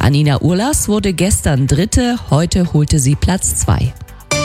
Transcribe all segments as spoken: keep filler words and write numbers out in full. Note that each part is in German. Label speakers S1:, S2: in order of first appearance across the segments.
S1: Anina Urlas wurde gestern Dritte, heute holte sie Platz zwei.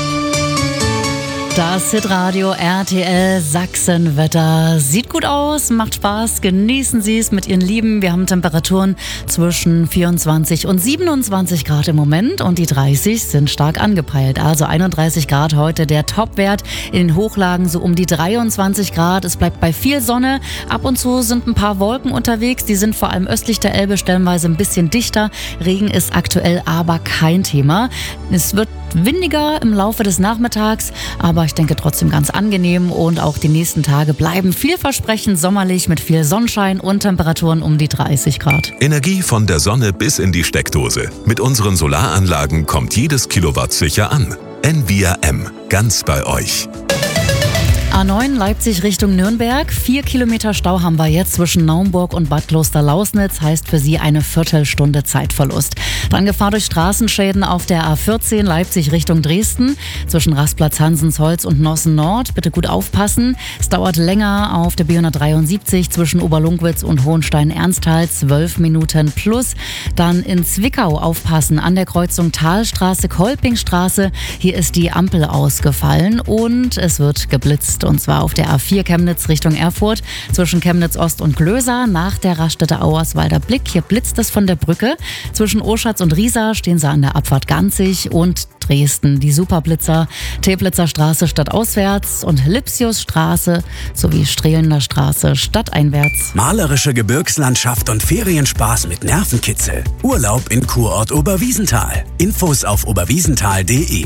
S2: Das Hitradio R T L Sachsenwetter. Sieht gut aus, macht Spaß, genießen Sie es mit Ihren Lieben. Wir haben Temperaturen zwischen vierundzwanzig und siebenundzwanzig Grad im Moment und die dreißig sind stark angepeilt. Also einunddreißig Grad heute der Topwert, in den Hochlagen so um die dreiundzwanzig Grad. Es bleibt bei viel Sonne. Ab und zu sind ein paar Wolken unterwegs, die sind vor allem östlich der Elbe stellenweise ein bisschen dichter. Regen ist aktuell aber kein Thema. Es wird windiger im Laufe des Nachmittags, aber ich denke trotzdem ganz angenehm und auch die nächsten Tage bleiben vielversprechend sommerlich mit viel Sonnenschein und Temperaturen um die dreißig Grad.
S3: Energie von der Sonne bis in die Steckdose. Mit unseren Solaranlagen kommt jedes Kilowatt sicher an. Envia M, ganz bei euch.
S2: A neun Leipzig Richtung Nürnberg. Vier Kilometer Stau haben wir jetzt zwischen Naumburg und Bad Kloster-Lausnitz. Heißt für Sie eine Viertelstunde Zeitverlust. Dann Gefahr durch Straßenschäden auf der A vierzehn Leipzig Richtung Dresden. Zwischen Rastplatz Hansensholz und Nossen Nord. Bitte gut aufpassen. Es dauert länger auf der B hundertdreiundsiebzig zwischen Oberlungwitz und Hohenstein-Ernsthal. Zwölf Minuten plus. Dann in Zwickau aufpassen an der Kreuzung Talstraße, Kolpingstraße. Hier ist die Ampel ausgefallen und es wird geblitzt. Und zwar auf der A vier Chemnitz Richtung Erfurt zwischen Chemnitz Ost und Glöser nach der Raststätte Auerswalder Blick. Hier blitzt es von der Brücke. Zwischen Oschatz und Riesa stehen sie an der Abfahrt Ganzig und Dresden. Die Superblitzer Teplitzer Straße stadtauswärts und Lipsiusstraße sowie Strehlender Straße stadteinwärts.
S4: Malerische Gebirgslandschaft und Ferienspaß mit Nervenkitzel. Urlaub in Kurort Oberwiesenthal. Infos auf oberwiesenthal punkt de.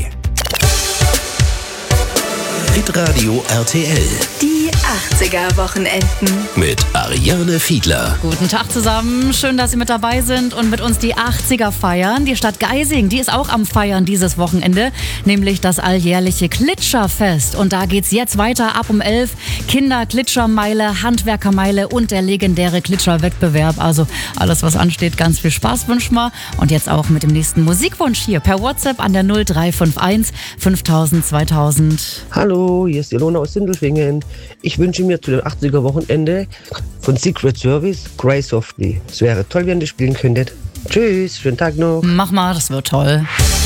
S5: Hitradio R T L.
S6: Die achtziger-Wochenenden.
S5: Mit Ariane Fiedler.
S2: Guten Tag zusammen, schön, dass Sie mit dabei sind und mit uns die achtziger feiern. Die Stadt Geising, die ist auch am Feiern dieses Wochenende, nämlich das alljährliche Klitscherfest. Und da geht's jetzt weiter ab um elf. Kinder-Klitschermeile, Handwerkermeile und der legendäre Klitscherwettbewerb. Also alles, was ansteht, ganz viel Spaß wünschen wir. Und jetzt auch mit dem nächsten Musikwunsch hier per WhatsApp an der null drei fünf eins fünftausend zweitausend.
S7: Hallo, hier ist Ilona aus Sindelfingen. Ich wünsche mir zu dem achtziger-Wochenende von Secret Service Cry Softly. Es wäre toll, wenn ihr spielen könntet. Tschüss, schönen Tag noch.
S2: Mach mal, das wird toll.